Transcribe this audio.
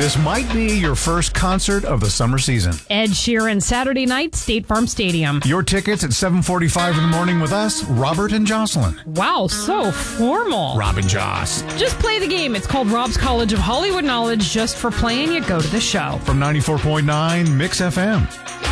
This might be your first concert of the summer season. Ed Sheeran, Saturday night, State Farm Stadium. Your tickets at 7:45 in the morning with us, Robert and Jocelyn. Wow, so formal. Rob and Joss. Just play the game. It's called Rob's College of Hollywood Knowledge. Just for playing, you go to the show. From 94.9 Mix FM.